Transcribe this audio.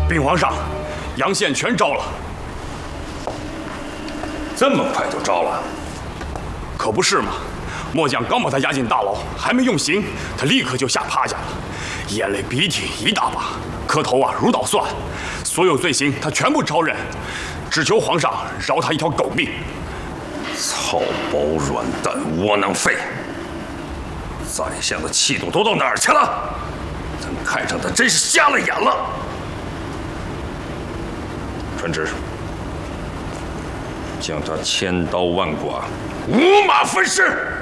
禀皇上，杨宪全招了。 这么快就招了？ 可不是嘛！末将刚把他押进大牢，还没用刑，他立刻就吓趴下了，眼泪鼻涕一大把，磕头如捣蒜，所有罪行他全部招认，只求皇上饶他一条狗命。 草包软蛋，窝囊废！宰相的气度都到哪儿去了？咱看上他真是瞎了眼了。传旨，将他千刀万剐，五马分尸。